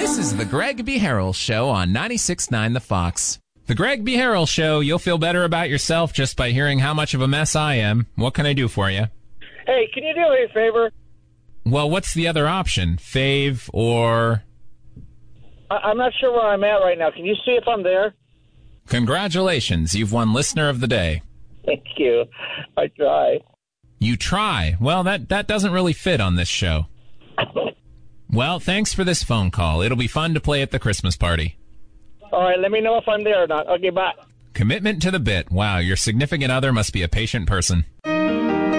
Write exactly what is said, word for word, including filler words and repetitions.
This is the Greg B. Harrell Show on ninety-six point nine The Fox. The Greg B. Harrell Show, you'll feel better about yourself just by hearing how much of a mess I am. What can I do for you? Hey, can you do me a favor? Well, what's the other option? Fave or... I- I'm not sure where I'm at right now. Can you see if I'm there? Congratulations, you've won Listener of the Day. Thank you. I try. You try. Well, that, that doesn't really fit on this show. Well, thanks for this phone call. It'll be fun to play at the Christmas party. All right, let me know if I'm there or not. Okay, bye. Commitment to the bit. Wow, your significant other must be a patient person.